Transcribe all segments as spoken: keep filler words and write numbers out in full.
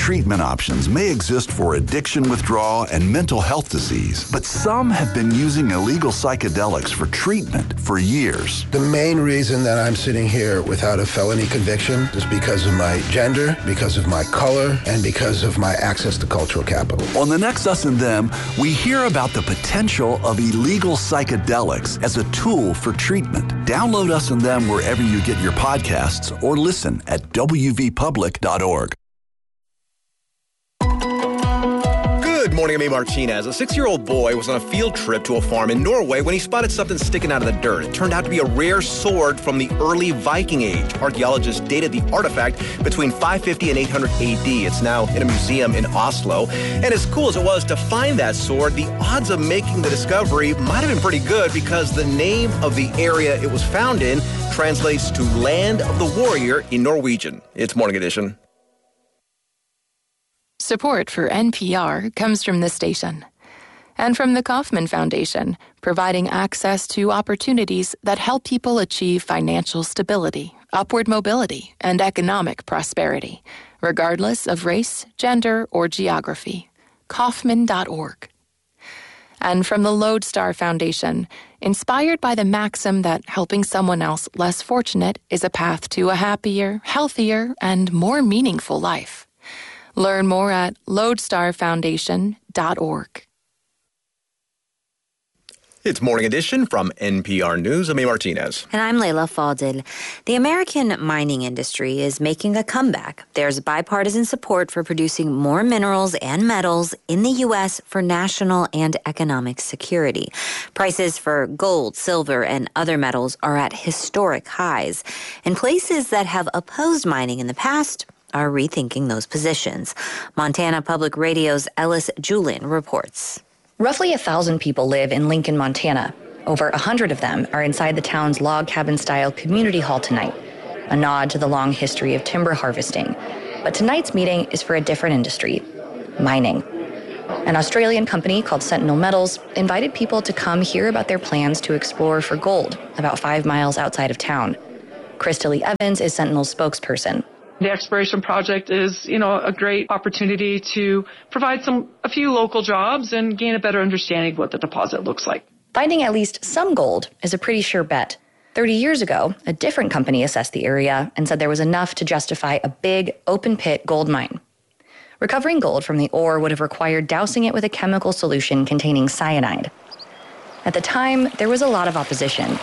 treatment options may exist for addiction withdrawal and mental health disease, but some have been using illegal psychedelics for treatment for years. The main reason that I'm sitting here without a felony conviction is because of my gender, because of my color, and because of my access to cultural capital. On the next Us and Them, we hear about the potential of illegal psychedelics as a tool for treatment. Download Us and Them wherever you get your podcasts or listen at w v public dot org. Good morning, I'm A. Martinez. A six-year-old boy was on a field trip to a farm in Norway when he spotted something sticking out of the dirt. It turned out to be a rare sword from the early Viking Age. Archaeologists dated the artifact between five fifty and eight hundred A D. It's now in a museum in Oslo. And as cool as it was to find that sword, the odds of making the discovery might have been pretty good because the name of the area it was found in translates to Land of the Warrior in Norwegian. It's Morning Edition. Support for N P R comes from this station and from the Kauffman Foundation, providing access to opportunities that help people achieve financial stability, upward mobility, and economic prosperity, regardless of race, gender, or geography. Kauffman dot org. And from the Lodestar Foundation, inspired by the maxim that helping someone else less fortunate is a path to a happier, healthier, and more meaningful life. Learn more at lodestar foundation dot org. It's Morning Edition from N P R News. I'm A. Martinez. And I'm Leila Fadel. The American mining industry is making a comeback. There's bipartisan support for producing more minerals and metals in the U S for national and economic security. Prices for gold, silver, and other metals are at historic highs. And places that have opposed mining in the past are rethinking those positions. Montana Public Radio's Ellis Julin reports. Roughly a thousand people live in Lincoln, Montana. Over a hundred of them are inside the town's log cabin-style community hall tonight, a nod to the long history of timber harvesting. But tonight's meeting is for a different industry, mining. An Australian company called Sentinel Metals invited people to come hear about their plans to explore for gold about five miles outside of town. Krista Lee Evans is Sentinel's spokesperson. The exploration project is, you know, a great opportunity to provide some a few local jobs and gain a better understanding of what the deposit looks like. Finding at least some gold is a pretty sure bet. Thirty years ago, a different company assessed the area and said there was enough to justify a big open-pit gold mine. Recovering gold from the ore would have required dousing it with a chemical solution containing cyanide. At the time, there was a lot of opposition.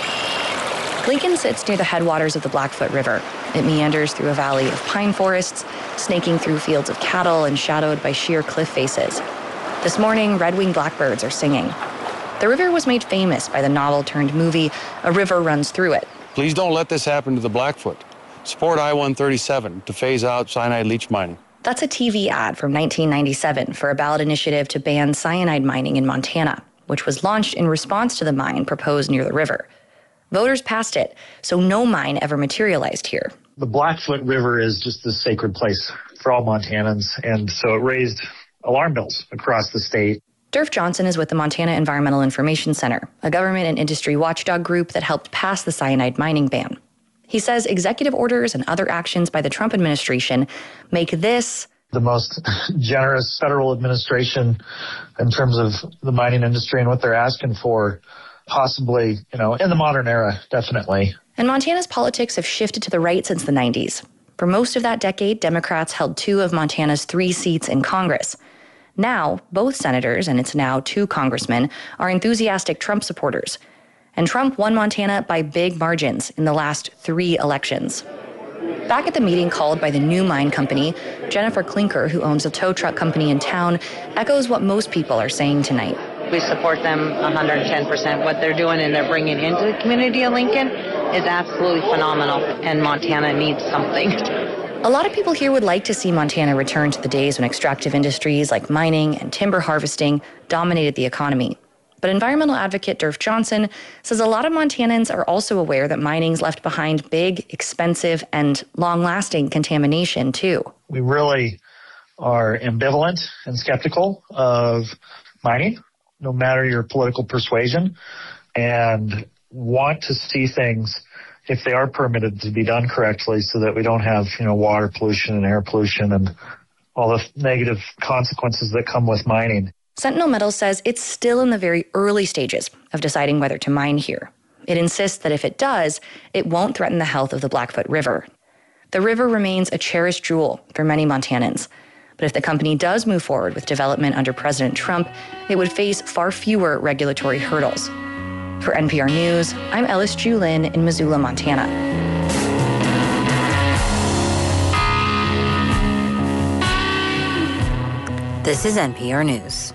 Lincoln sits near the headwaters of the Blackfoot River. It meanders through a valley of pine forests, snaking through fields of cattle and shadowed by sheer cliff faces. This morning, red-winged blackbirds are singing. The river was made famous by the novel-turned-movie A River Runs Through It. Please don't let this happen to the Blackfoot. Support I one thirty-seven to phase out cyanide leach mining. That's a T V ad from nineteen ninety-seven for a ballot initiative to ban cyanide mining in Montana, which was launched in response to the mine proposed near the river. Voters passed it, so no mine ever materialized here. The Blackfoot River is just a sacred place for all Montanans, and so it raised alarm bells across the state. Durf Johnson is with the Montana Environmental Information Center, a government and industry watchdog group that helped pass the cyanide mining ban. He says executive orders and other actions by the Trump administration make this the most generous federal administration in terms of the mining industry and what they're asking for. Possibly, you know, in the modern era, definitely. And Montana's politics have shifted to the right since the nineties. For most of that decade, Democrats held two of Montana's three seats in Congress. Now, both senators, and it's now two congressmen, are enthusiastic Trump supporters. And Trump won Montana by big margins in the last three elections. Back at the meeting called by the new mine company, Jennifer Klinker, who owns a tow truck company in town, echoes what most people are saying tonight. We support them one hundred ten percent. What they're doing and they're bringing into the community of Lincoln is absolutely phenomenal, and Montana needs something. A lot of people here would like to see Montana return to the days when extractive industries like mining and timber harvesting dominated the economy. But environmental advocate Durf Johnson says a lot of Montanans are also aware that mining's left behind big, expensive, and long-lasting contamination, too. We really are ambivalent and skeptical of mining, no matter your political persuasion, and want to see things, if they are permitted, to be done correctly so that we don't have, you know, water pollution and air pollution and all the negative consequences that come with mining. Sentinel Metals says it's still in the very early stages of deciding whether to mine here. It insists that if it does, it won't threaten the health of the Blackfoot River. The river remains a cherished jewel for many Montanans. But if the company does move forward with development under President Trump, it would face far fewer regulatory hurdles. For N P R News, I'm Ellis Julin in Missoula, Montana. This is N P R News.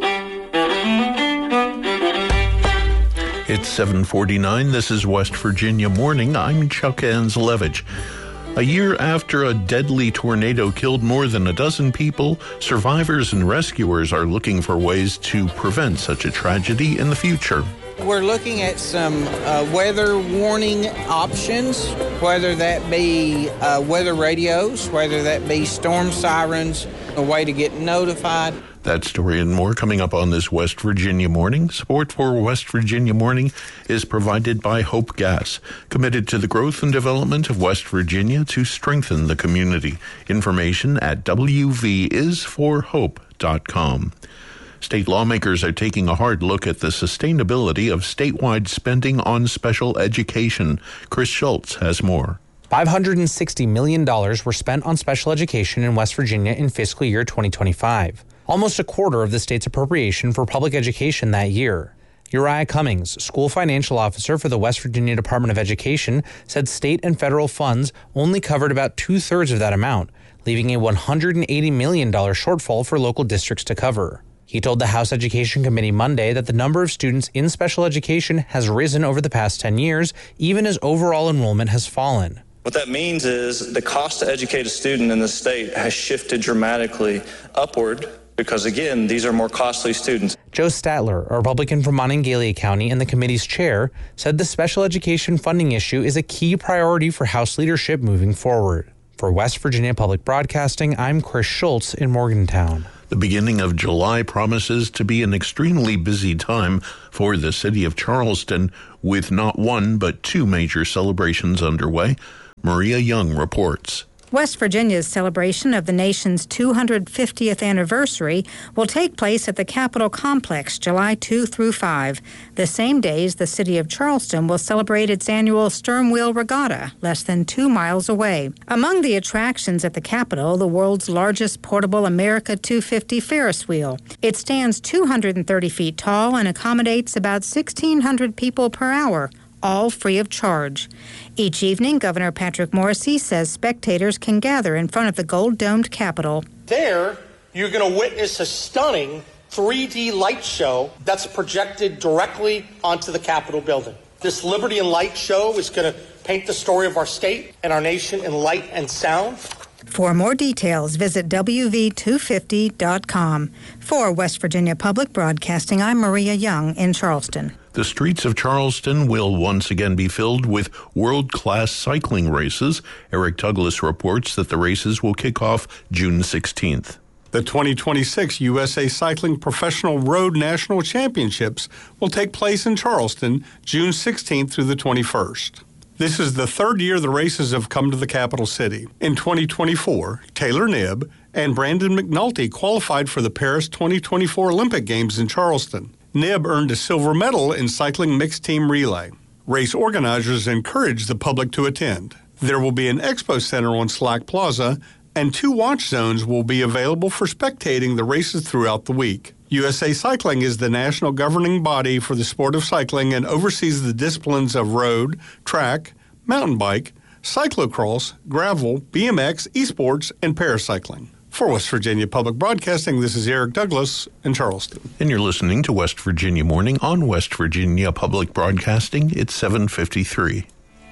It's seven forty-nine. This is West Virginia Morning. I'm Chuck Anzalevich. A year after a deadly tornado killed more than a dozen people, survivors and rescuers are looking for ways to prevent such a tragedy in the future. We're looking at some uh, weather warning options, whether that be uh, weather radios, whether that be storm sirens, a way to get notified. That story and more coming up on this West Virginia Morning. Support for West Virginia Morning is provided by Hope Gas, committed to the growth and development of West Virginia to strengthen the community. Information at w v is for hope dot com. State lawmakers are taking a hard look at the sustainability of statewide spending on special education. Chris Schultz has more. five hundred sixty million dollars were spent on special education in West Virginia in fiscal year twenty twenty-five. Almost a quarter of the state's appropriation for public education that year. Uriah Cummings, school financial officer for the West Virginia Department of Education, said state and federal funds only covered about two-thirds of that amount, leaving a one hundred eighty million dollars shortfall for local districts to cover. He told the House Education Committee Monday that the number of students in special education has risen over the past ten years, even as overall enrollment has fallen. What that means is the cost to educate a student in the state has shifted dramatically upward because, again, these are more costly students. Joe Statler, a Republican from Monongalia County and the committee's chair, said the special education funding issue is a key priority for House leadership moving forward. For West Virginia Public Broadcasting, I'm Chris Schultz in Morgantown. The beginning of July promises to be an extremely busy time for the city of Charleston, with not one but two major celebrations underway. Maria Young reports. West Virginia's celebration of the nation's two hundred fiftieth anniversary will take place at the Capitol Complex July second through fifth. The same days, the city of Charleston will celebrate its annual Stern Wheel Regatta, less than two miles away. Among the attractions at the Capitol, the world's largest portable America two fifty Ferris wheel. It stands two hundred thirty feet tall and accommodates about sixteen hundred people per hour, all free of charge. Each evening, Governor Patrick Morrisey says spectators can gather in front of the gold-domed Capitol. There, you're going to witness a stunning three D light show that's projected directly onto the Capitol building. This Liberty and Light show is going to paint the story of our state and our nation in light and sound. For more details, visit w v two fifty dot com. For West Virginia Public Broadcasting, I'm Maria Young in Charleston. The streets of Charleston will once again be filled with world-class cycling races. Eric Douglas reports that the races will kick off June sixteenth. The twenty twenty-six U S A Cycling Professional Road National Championships will take place in Charleston June sixteenth through the twenty-first. This is the third year the races have come to the capital city. In twenty twenty-four, Taylor Knibb and Brandon McNulty qualified for the Paris twenty twenty-four Olympic Games in Charleston. Knibb earned a silver medal in cycling mixed team relay. Race organizers encourage the public to attend. There will be an expo center on Slack Plaza, and two watch zones will be available for spectating the races throughout the week. U S A Cycling is the national governing body for the sport of cycling and oversees the disciplines of road, track, mountain bike, cyclocross, gravel, B M X, esports, and paracycling. For West Virginia Public Broadcasting, this is Eric Douglas in Charleston. And you're listening to West Virginia Morning on West Virginia Public Broadcasting. It's seven fifty-three.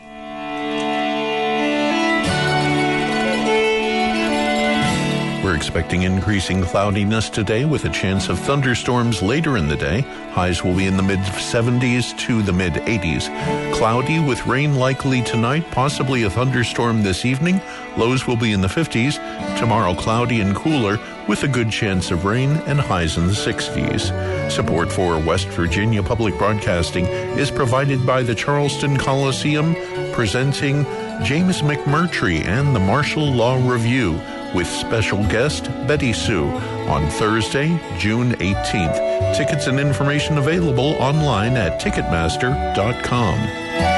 We're expecting increasing cloudiness today with a chance of thunderstorms later in the day. Highs will be in the mid seventies to the mid eighties. Cloudy with rain likely tonight, possibly a thunderstorm this evening. Lows will be in the fifties. Tomorrow cloudy and cooler with a good chance of rain and highs in the sixties. Support for West Virginia Public Broadcasting is provided by the Charleston Coliseum, presenting James McMurtry and the Martial Law Review. with special guest Betty Sue on Thursday, June eighteenth. Tickets and information available online at ticketmaster dot com.